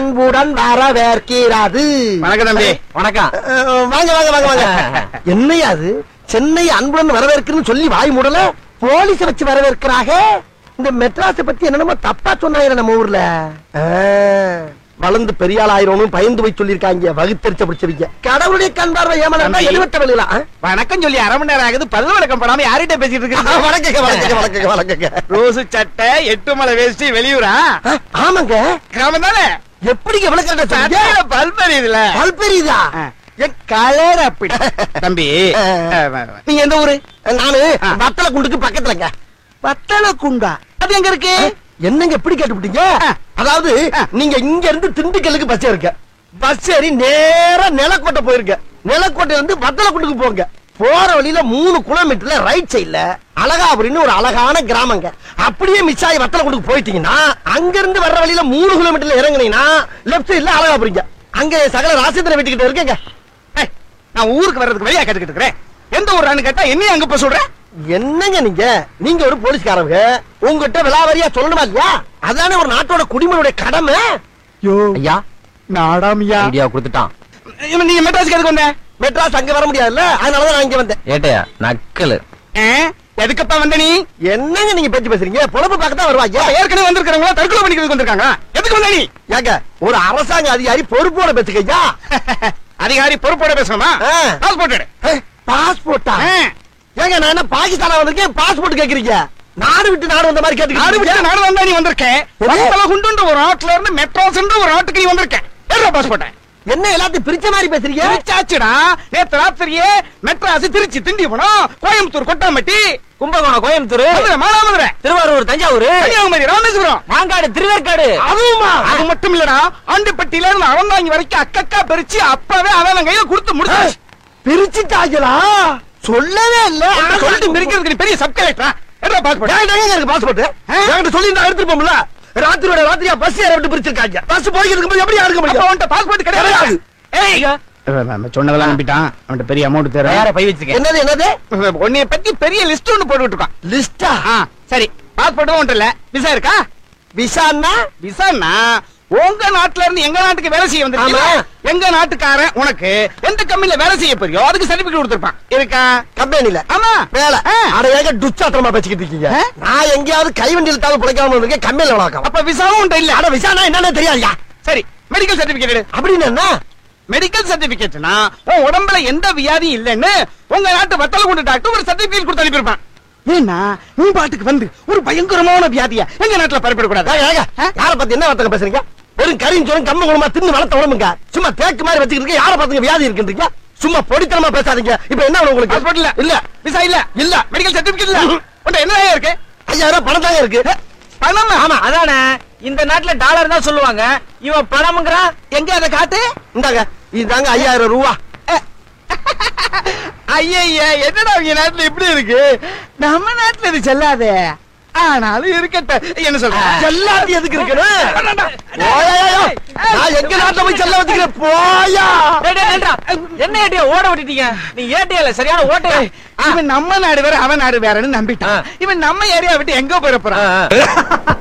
அன்புடன் வரவேற்கிறது. வணக்கம் தம்பி. வணக்கம். வாங்க வாங்க வாங்க வாங்க. என்னையா அது சென்னை அன்புடன் வரவேற்கிறதுன்னு சொல்லி வாய் மூடல போலீஸ வச்சு வரவேற்கிறாங்க. இந்த மெட்ராஸை பத்தி என்னென்னமோ தப்பா சொன்னாங்க நம்ம ஊர்ல. வளர்ந்து பெரியாள் ஆயிரணும் பயந்து போய் சொல்லிருக்காங்க. வகுத்தறிச்ச பிடிச்சிருக்க கடவுளுடைய கண் பார்வை ஏமாந்தா எழுவட்ட வெளியிலாம். வணக்கம் சொல்லி அரை மணி நேரம் ஆகுது. பல்லு விளக்கம் போடாம யார்கிட்ட பேசிட்டு இருக்கு? வணக்கங்க வணக்கங்க வணக்கங்க வணக்கங்க. ரோசு சட்டை 8 மலை வேஷ்டி வெளியூரா? ஆமாங்க. கிராமம் தானே. எப்படிங்க விளக்கட்ட சட்டையில பல்பெரியுதுல? பல்பெரியுதா? கலர் அப்படி. தம்பி நீங்க எந்த ஊரு? நானு வத்தல குண்டுக்கு பக்கத்துலங்க. வத்தல குண்டா? அது எங்க இருக்கு? என்னங்க எப்படி கேட்டுவிட்டீங்க? அதாவது நீங்க இங்க இருந்து திண்டுக்கல்லுக்கு பஸ் ஏறிக்க. பஸ் ஏறி நேரா நிலக்கோட்டை போயிருக்க. நிலக்கோட்டையில இருந்து வத்தலக்குண்டுக்கு போங்க. போற வழியில 3 கிலோமீட்டர்ல ரைட் சைடுல அழகாபுரின்னு ஒரு அழகான கிராமங்க. அப்படியே மிஸ் ஆகி வத்தலக்குண்டுக்கு போயிட்டீங்கன்னா அங்க இருந்து வர்ற வழியில 3 கிலோமீட்டர்ல இறங்குனீங்கன்னா லெப்ட் சைடுல அழகாபுரிங்க. அங்க சகல ராசேந்திர வீட்டுக்கிட்ட இருக்கேங்க. நான் ஊருக்கு வர்றதுக்கு வழியா கேட்டுக்கிட்டு இருக்கிறேன். எந்த ஊரான்னு கேட்டா என்னையும் அங்க போய் சொல்றேன். என்னங்க நீங்க ஒரு போலீஸ்காரங்க, உங்ககிட்ட விலாவரியா சொல்லணுமா இல்லையா? அதானே ஒரு நாட்டோட குடிமனுடைய கடமை. ஐயா நாடாமியா ஐடியா கொடுத்துட்டான். நீங்க மெட்ராஸ்க்கு எதுக்கு வந்த? மெட்ராஸ் அங்க வர முடியாதுல்ல, அதனாலதான் நான் இங்க வந்தேன். ஏட்டையா நக்கலு. எதுக்கப்பா வந்த நீ? என்னங்க நீங்க பேச்சு பேசுறீங்க? பொழப்பு பார்க்கத்தான் வருவாங்க. ஏற்கனவே வந்திருக்கிறவங்களா தற்கொலை பண்ணிக்கிறதுக்கு வந்திருக்காங்க. எதுக்கு வந்த நீ? ஏங்க ஒரு அரசாங்க அதிகாரி பொறுப்போட பேசுங்க. அதிகாரி பொறுப்போட பேசணுமா? பாஸ்போர்ட். பாஸ்போர்ட்டா? ஏங்க நான் என்ன பாகிஸ்தானா வந்திருக்கேன் பாஸ்போர்ட் கேக்குறீங்க? நாடு விட்டு நாடு வந்த மாதிரி கேட்டுக்கிட்டு. நாடு விட்டு நாடு வந்தா நீ வந்திருக்கேன். வத்தலகுண்டுன்ற ஒரு நாட்டுல இருந்து மெட்ராஸ்ன்ற ஒரு நாட்டுக்கு நீ வந்திருக்கேன். ஏறா பாஸ்போர்ட். என்ன எல்லாத்தையும் பிரிச்ச மாதிரி பேசுறீங்க? பிரிச்சாச்சுடா. நேத்து ராத்திரியே மெட்ராஸ், திருச்சி, திண்டிவனம், கோயம்புத்தூர், கொட்டாம்பட்டி, கும்பகோணம், கோயம்புத்தூர், மானாமதுரை, திருவாரூர், தஞ்சாவூர், கன்னியாகுமரி, ராமேஸ்வரம், மாங்காடு, திருவேற்காடு. அதுவுமா? அது மட்டும் இல்லடா, ஆண்டிப்பட்டியில இருந்து அவந்தாங்கி வரைக்கும் அக்கக்கா பிரிச்சு அப்பவே அவன் கையில கொடுத்து முடிச்சாச்சு. பிரிச்சுட்டாங்களா? சொல்லவே இல்ல. சொல்லிட்டு மிரிக்கிறதுக்கு பெரிய சப் கலெக்டரா? என்ன பாஸ்போர்ட்? எனக்கு பாஸ்போர்ட் என்கிட்ட சொல்லி நான் எடுத்துட்டு போம்ல. ராத்திரியோட ராத்திரியா பஸ் ஏற விட்டு பிரிச்சிருக்காங்க. பஸ் போயிட்டு இருக்கும்போது எப்படி எடுக்க முடியும்? அவன்கிட்ட பாஸ்போர்ட் கிடையாது. ஏய் சொன்னதெல்லாம் நம்பிட்டான். அவன்கிட்ட பெரிய அமௌண்ட் தேவை. யாரை பை வச்சிருக்க? என்னது உன்னைய பத்தி பெரிய லிஸ்ட் ஒன்னு போட்டு விட்டுருக்கான். லிஸ்டா? சரி பாஸ்போர்ட் ஒன்றும் இல்ல. விசா இருக்கா? விசான்னா? விசான்னா உங்க நாட்டுல இருந்து எங்க நாட்டுக்கு வேலை செய்ய வந்திருக்கீங்க. எங்க நாட்டுக்காரன் உனக்கு எந்த கம்பெனில வேலை செய்ய போறியோ அதுக்கு சர்டிபிகேட் கொடுத்திருப்பான். இருக்கா? கம்பெனில? ஆமா. வேலை. அட ஏங்க துச்சாத்திரமா பேசிக்கிட்டு இருக்கீங்க? நான் எங்கயாவது கைவண்டியில தாவ பிழைக்காம இருக்கேன். கம்பெனில வளர்க்கலாம். அப்ப விசாவும் உண்டு இல்ல? அட விசானா என்னன்னு தெரியாதுயா. சரி மெடிக்கல் சர்டிபிகேட். அப்படின்னு என்ன? மெடிக்கல் சர்டிபிகேட்னா உன் உடம்புல எந்த வியாதியும் இல்லன்னு உங்க நாட்டு வத்தலகுண்டு டாக்டர் ஒரு சர்டிபிகேட் கொடுத்து அனுப்பியிருப்பான். ஏன்னா நீ பாட்டுக்கு வந்து ஒரு பயங்கரமான வியாதியா எங்க நாட்டுல பரப்பிட கூடாது. யார பத்தி என்ன வார்த்தை பேசுறீங்க? ஒரு கரியும் சொல்லும் கம்ம குணமா தின்னு வளர்த்த உடம்புங்க. சும்மா தேக்கு மாதிரி வச்சுக்கிட்டு யார பாத்துங்க வியாதி இருக்குன்றீங்க. சும்மா பொடித்தனமா பேசாதீங்க. இப்ப என்ன உங்களுக்கு? பாஸ்போர்ட் இல்ல, இல்ல விசா இல்ல, இல்ல மெடிக்கல் சர்டிபிகேட் இல்ல. உன்ட என்ன இருக்கு? 5000 பணம் தாங்க இருக்கு. பணம்? ஆமா அதானே. இந்த நாட்டுல டாலர் தான் சொல்லுவாங்க. இவன் பணம்ங்கறா. எங்க அத காட்டு? இந்தாங்க இதுதாங்க 5000 ரூபாய். ஐயா என்னடா உங்க நாட்டுல இப்படி இருக்கு? நம்ம நாட்டுல இது செல்லாதே. ஆனாலும் இருக்கட்ட. என்ன சொல்ற? செல்லாது எதுக்கு இருக்கணும்? நான் எங்க நாட்டுல போய் செல்ல வச்சுக்கிறேன். போயா என்ன ஏட்டியா ஓட விட்டுட்டீங்க? நீ ஏட்டியா சரியான ஓட்ட. இவன் நம்ம நாடு வேற அவன் நாடு வேறன்னு நம்பிட்டான். இவன் நம்ம ஏரியா விட்டு எங்க போயிட போறான்?